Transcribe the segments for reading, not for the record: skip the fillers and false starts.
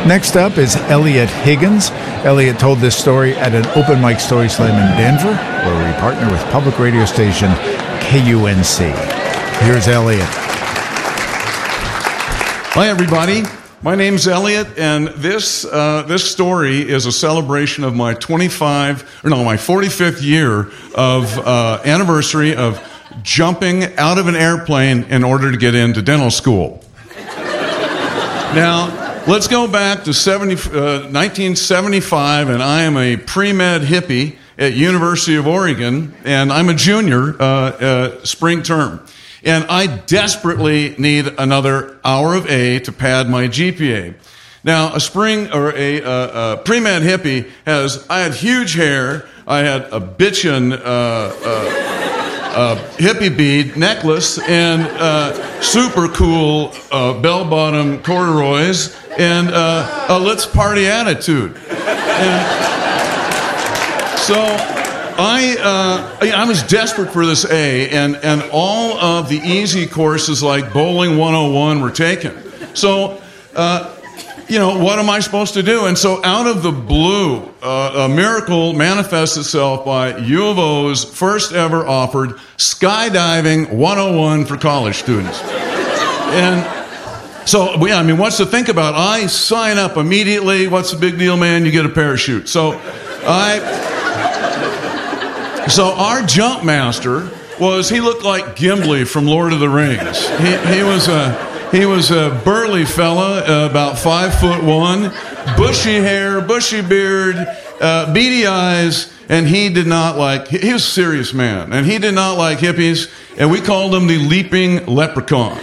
Next up is Elliot Higgins. Elliot told this story at an open mic story slam in Denver, where we partner with public radio station KUNC. Here's Elliot. Hi, everybody. My name's Elliot, and this story is a celebration of my 45th year of anniversary of jumping out of an airplane in order to get into dental school. Now, let's go back to 1975, and I am a pre-med hippie at University of Oregon, and I'm a junior spring term. And I desperately need another hour of A to pad my GPA. Now, a pre-med hippie I had huge hair, I had a bitchin' hippie bead necklace, and super cool bell-bottom corduroys, and a let's party attitude. And so I was desperate for this A, and all of the easy courses like Bowling 101 were taken. So, what am I supposed to do? And so out of the blue, a miracle manifests itself by U of O's first ever offered skydiving 101 for college students. And so, what's to think about? I sign up immediately. What's the big deal, man? You get a parachute. So our jump master he looked like Gimli from Lord of the Rings. He was a burly fella, about 5'1", bushy hair, bushy beard, beady eyes, and he was a serious man, and he did not like hippies, and we called him the leaping leprechaun.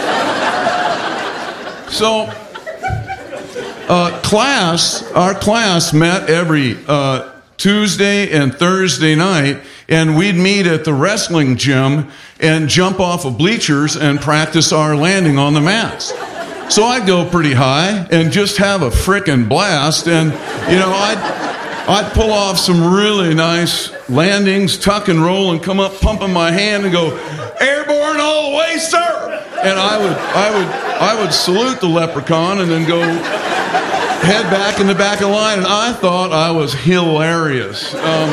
So, our class met every Tuesday and Thursday night, and we'd meet at the wrestling gym and jump off of bleachers and practice our landing on the mats. So I'd go pretty high and just have a frickin' blast, and I'd pull off some really nice landings, tuck and roll, and come up pumping my hand and go, "Airborne all the way, sir!" And I would salute the leprechaun and then go head back in the back of the line, and I thought I was hilarious.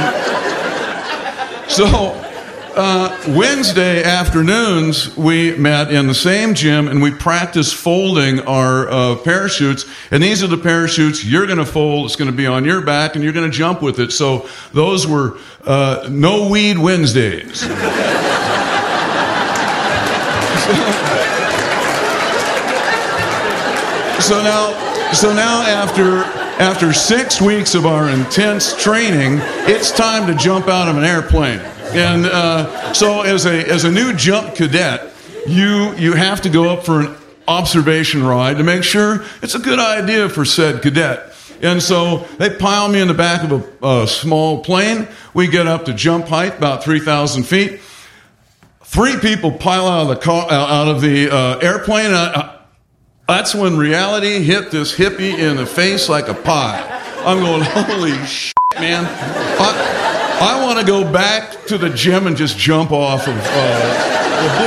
Wednesday afternoons, we met in the same gym, and we practiced folding our parachutes. And these are the parachutes you're going to fold. It's going to be on your back, and you're going to jump with it. So those were no weed Wednesdays. So now after 6 weeks of our intense training, it's time to jump out of an airplane. And so as a new jump cadet, you have to go up for an observation ride to make sure it's a good idea for said cadet. And so they pile me in the back of a small plane. We get up to jump height, about 3,000 feet. 3 people pile out of the airplane. That's when reality hit this hippie in the face like a pie. I'm going, holy shit, man. I want to go back to the gym and just jump off of